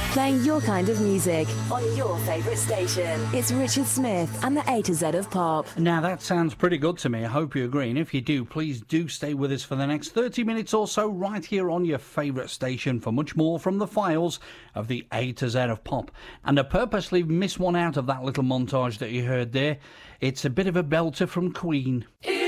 Playing your kind of music on your favourite station. It's Richard Smith and the A to Z of Pop. Now that sounds pretty good to me. I hope you agree. And if you do, please do stay with us for the next 30 minutes or so right here on your favourite station for much more from the files of the A to Z of Pop. And I purposely missed one out of that little montage that you heard there. It's a bit of a belter from Queen.